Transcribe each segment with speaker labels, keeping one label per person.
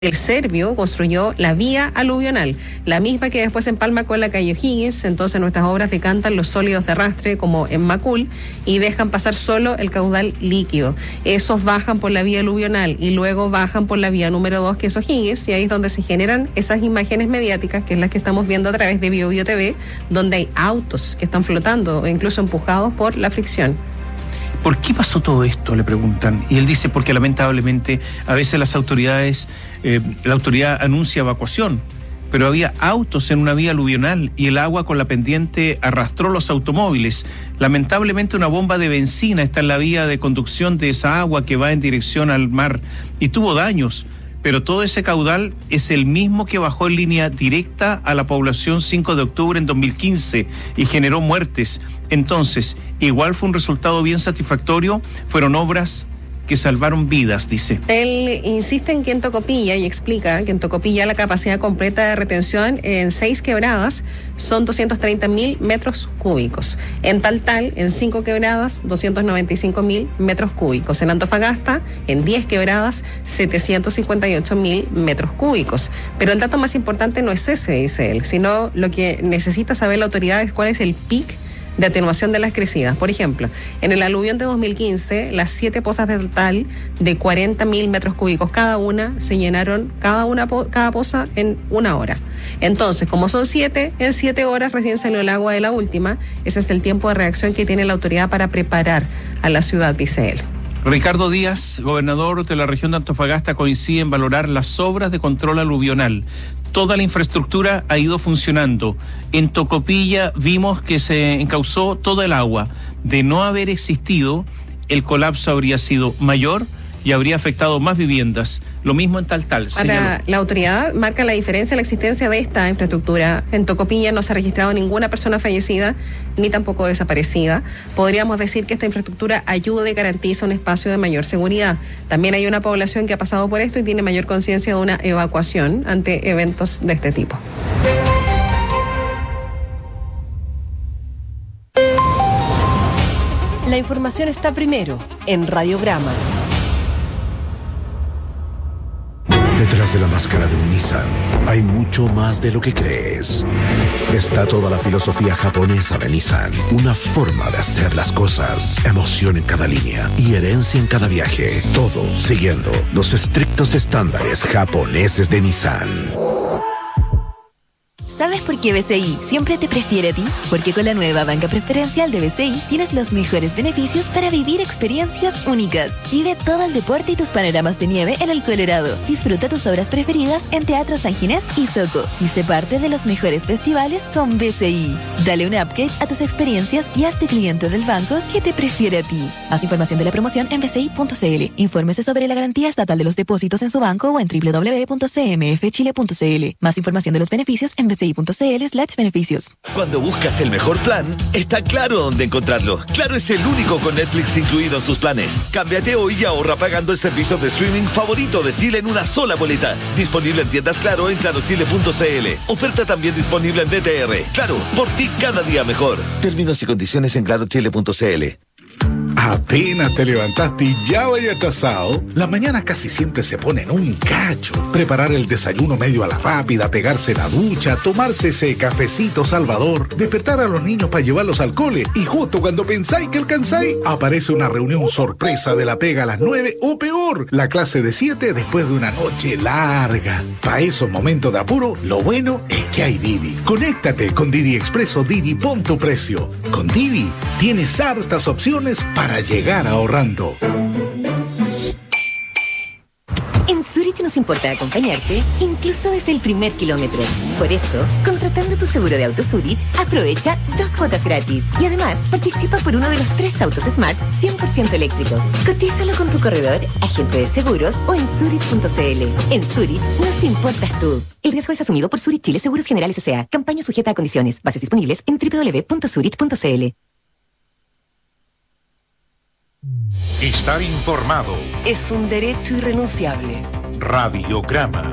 Speaker 1: El serbio construyó la vía aluvional, la misma que después empalma con la calle O'Higgins. Entonces nuestras obras decantan los sólidos de arrastre como en Macul y dejan pasar solo el caudal líquido. Esos bajan por la vía aluvional y luego bajan por la vía número 2, que es O'Higgins, y ahí es donde se generan esas imágenes mediáticas, que es las que estamos viendo a través de BioBio TV, donde hay autos que están flotando, incluso empujados por la fricción.
Speaker 2: ¿Por qué pasó todo esto?, le preguntan. Y él dice, porque lamentablemente a veces las autoridades, la autoridad anuncia evacuación, pero había autos en una vía aluvional y el agua con la pendiente arrastró los automóviles. Lamentablemente una bomba de benzina está en la vía de conducción de esa agua que va en dirección al mar y tuvo daños. Pero todo ese caudal es el mismo que bajó en línea directa a la población 5 de octubre en 2015 y generó muertes. Entonces, igual fue un resultado bien satisfactorio, fueron obras que salvaron vidas, dice.
Speaker 1: Él insiste en que en Tocopilla, y explica que en Tocopilla la capacidad completa de retención en 6 quebradas son 230.000 metros cúbicos. En Taltal, en 5 quebradas, 295.000 metros cúbicos. En Antofagasta, en 10 quebradas, 758.000 metros cúbicos. Pero el dato más importante no es ese, dice él, sino lo que necesita saber la autoridad es cuál es el pic de atenuación de las crecidas. Por ejemplo, en el aluvión de 2015, las 7 pozas de total de 40.000 metros cúbicos cada una, se llenaron cada poza en 1 hora. Entonces, como son 7, en 7 horas recién salió el agua de la última. Ese es el tiempo de reacción que tiene la autoridad para preparar a la ciudad, dice él.
Speaker 2: Ricardo Díaz, gobernador de la región de Antofagasta, coincide en valorar las obras de control aluvional. Toda la infraestructura ha ido funcionando. En Tocopilla vimos que se encauzó todo el agua. De no haber existido, el colapso habría sido mayor y habría afectado más viviendas. Lo mismo en Taltal.
Speaker 1: Para la autoridad marca la diferencia la existencia de esta infraestructura. En Tocopilla no se ha registrado ninguna persona fallecida ni tampoco desaparecida. Podríamos decir que esta infraestructura ayuda y garantiza un espacio de mayor seguridad. También hay una población que ha pasado por esto y tiene mayor conciencia de una evacuación ante eventos de este tipo.
Speaker 3: La información está primero en Radiograma.
Speaker 4: Detrás de la máscara de un Nissan hay mucho más de lo que crees. Está toda la filosofía japonesa de Nissan, una forma de hacer las cosas, emoción en cada línea y herencia en cada viaje, todo siguiendo los estrictos estándares japoneses de Nissan.
Speaker 5: ¿Sabes por qué BCI siempre te prefiere a ti? Porque con la nueva banca preferencial de BCI tienes los mejores beneficios para vivir experiencias únicas. Vive todo el deporte y tus panoramas de nieve en el Colorado. Disfruta tus obras preferidas en Teatro San Ginés y Soco. Y sé parte de los mejores festivales con BCI. Dale un upgrade a tus experiencias y hazte cliente del banco que te prefiere a ti. Más información de la promoción en bci.cl. Infórmese sobre la garantía estatal de los depósitos en su banco o en www.cmfchile.cl. Más información de los beneficios en bci.cl/beneficios.
Speaker 6: Cuando buscas el mejor plan, está claro dónde encontrarlo. Claro es el único con Netflix incluido en sus planes. Cámbiate hoy y ahorra pagando el servicio de streaming favorito de Chile en una sola boleta. Disponible en tiendas Claro en clarochile.cl. Oferta también disponible en DTR. Claro, por ti cada día mejor. Términos y condiciones en clarochile.cl.
Speaker 7: Apenas te levantaste y ya vaya atrasado. Las mañanas casi siempre se ponen un cacho. Preparar el desayuno medio a la rápida, pegarse la ducha, tomarse ese cafecito salvador, despertar a los niños para llevarlos al cole y justo cuando pensáis que alcanzáis, aparece una reunión sorpresa de la pega a las 9 o peor, la clase de 7 después de una noche larga. Para esos momentos de apuro, lo bueno es que hay Didi. Conéctate con Didi Express o Didi Pon tu Precio. Con Didi tienes hartas opciones para llegar ahorrando.
Speaker 8: En Zurich nos importa acompañarte, incluso desde el primer kilómetro. Por eso, contratando tu seguro de auto Zurich, aprovecha 2 cuotas gratis. Y además, participa por uno de los 3 autos Smart 100% eléctricos. Cotízalo con tu corredor, agente de seguros o en Zurich.cl. En Zurich, nos importas tú. El riesgo es asumido por Zurich Chile Seguros Generales S.A. Campaña sujeta a condiciones. Bases disponibles en www.zurich.cl.
Speaker 9: Estar informado
Speaker 3: Es un derecho irrenunciable.
Speaker 9: Radiograma.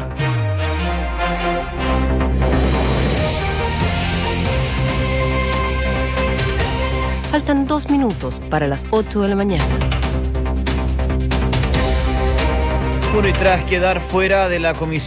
Speaker 3: Faltan 2 minutos para las 8 de la mañana.
Speaker 10: Bueno, y tras quedar fuera de la comisión